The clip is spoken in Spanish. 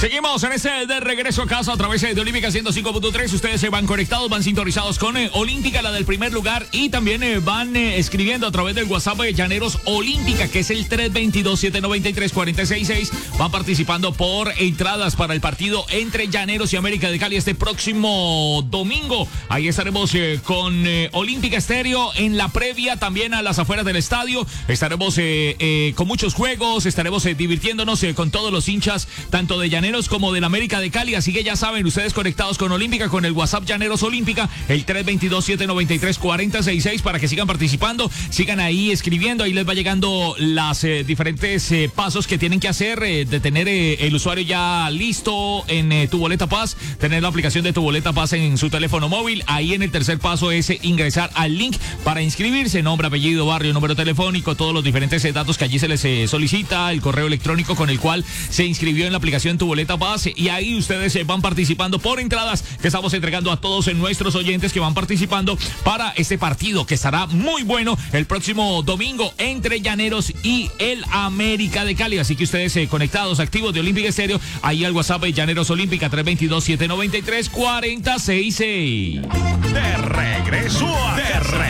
Seguimos en este de regreso a casa a través de Olímpica 105.3. Ustedes se van conectados, van sintonizados con Olímpica, la del primer lugar, y también van escribiendo a través del WhatsApp de Llaneros Olímpica, que es el 322-793-466. Van participando por entradas para el partido entre Llaneros y América de Cali este próximo domingo. Ahí estaremos con Olímpica Estéreo en la previa, también a las afueras del estadio. Estaremos con muchos juegos, estaremos divirtiéndonos con todos los hinchas, tanto de Llaneros como del América de Cali, así que ya saben, ustedes conectados con Olímpica, con el WhatsApp Llaneros Olímpica, el 322-793-4066, para que sigan participando, sigan ahí escribiendo, ahí les va llegando las diferentes pasos que tienen que hacer, de tener el usuario ya listo en Tu Boleta Paz, tener la aplicación de Tu Boleta Paz en su teléfono móvil. Ahí en el tercer paso es ingresar al link para inscribirse, nombre, apellido, barrio, número telefónico, todos los diferentes datos que allí se les solicita, el correo electrónico con el cual se inscribió en la aplicación Tu Boleta Paz, y ahí ustedes van participando por entradas que estamos entregando a todos nuestros oyentes que van participando para este partido que estará muy bueno el próximo domingo entre Llaneros y el América de Cali. Así que ustedes conectados, activos de Olímpica Estéreo, ahí al WhatsApp de Llaneros Olímpica, 322-793-4066. De regreso a casa.